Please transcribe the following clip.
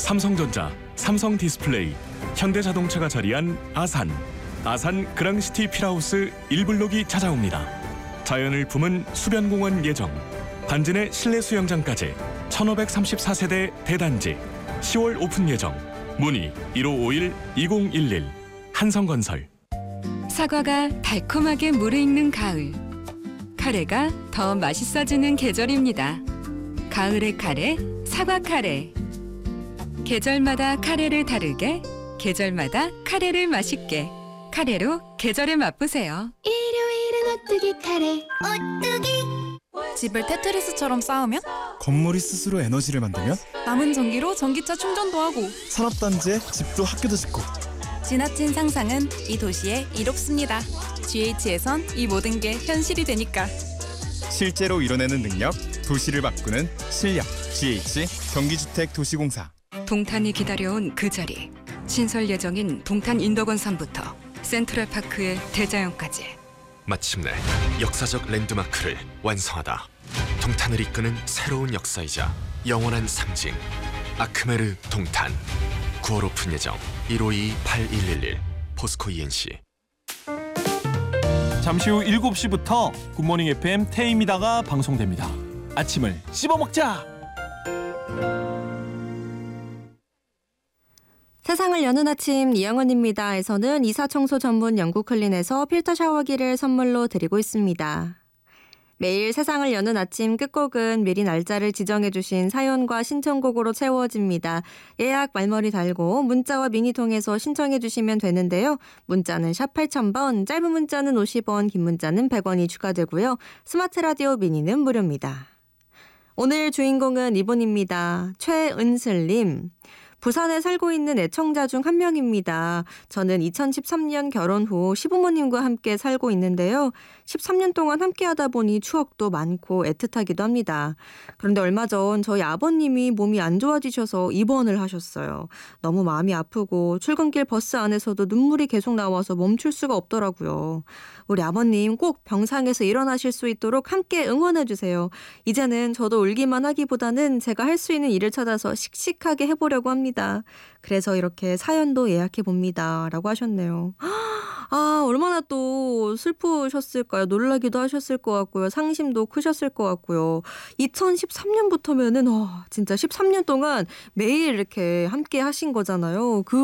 삼성전자, 삼성디스플레이, 현대자동차가 자리한 아산 그랑시티 필하우스 1블록이 찾아옵니다. 자연을 품은 수변공원 예정, 반진의 실내 수영장까지 1534세대 대단지 10월 오픈 예정. 문의 1551-2011 한성건설. 사과가 달콤하게 무르익는 가을. 카레가 더 맛있어지는 계절입니다. 가을의 카레, 사과 카레. 계절마다 카레를 다르게, 계절마다 카레를 맛있게. 카레로 계절을 맛보세요. 일요일은 오뚜기 카레. 오뚜기. 집을 테트리스처럼 쌓으면? 건물이 스스로 에너지를 만들면? 남은 전기로 전기차 충전도 하고. 산업단지에 집도 학교도 짓고. 지나친 상상은 이 도시에 이롭습니다. GH에선 이 모든 게 현실이 되니까. 실제로 이뤄내는 능력, 도시를 바꾸는 실력. GH 경기주택 도시공사. 동탄이 기다려온 그 자리. 신설 예정인 동탄 인덕원산부터 센트럴파크의 대자연까지. 마침내 역사적 랜드마크를 완성하다. 동탄을 이끄는 새로운 역사이자 영원한 상징. 아크메르 동탄. 9월 오픈 예정. 1528-1111 포스코 ENC. 잠시 후 7시부터 굿모닝 FM 태임이다가 방송됩니다. 아침을 씹어먹자. 세상을 여는 아침 이영은입니다.에서는 이사청소 전문 영국클린에서 필터 샤워기를 선물로 드리고 있습니다. 매일 세상을 여는 아침 끝곡은 미리 날짜를 지정해 주신 사연과 신청곡으로 채워집니다. 예약 말머리 달고 문자와 미니 통해서 신청해 주시면 되는데요. 문자는 샵 8000번, 짧은 문자는 50원, 긴 문자는 100원이 추가되고요. 스마트 라디오 미니는 무료입니다. 오늘 주인공은 이분입니다. 최은슬님. 부산에 살고 있는 애청자 중 한 명입니다. 저는 2013년 결혼 후 시부모님과 함께 살고 있는데요. 13년 동안 함께 하다 보니 추억도 많고 애틋하기도 합니다. 그런데 얼마 전 저희 아버님이 몸이 안 좋아지셔서 입원을 하셨어요. 너무 마음이 아프고 출근길 버스 안에서도 눈물이 계속 나와서 멈출 수가 없더라고요. 우리 아버님 꼭 병상에서 일어나실 수 있도록 함께 응원해주세요. 이제는 저도 울기만 하기보다는 제가 할 수 있는 일을 찾아서 씩씩하게 해보려고 합니다. 그래서 이렇게 사연도 예약해봅니다. 라고 하셨네요. 아, 얼마나 또 슬프셨을까요? 놀라기도 하셨을 것 같고요. 상심도 크셨을 것 같고요. 2013년부터면은 진짜 13년 동안 매일 이렇게 함께 하신 거잖아요. 그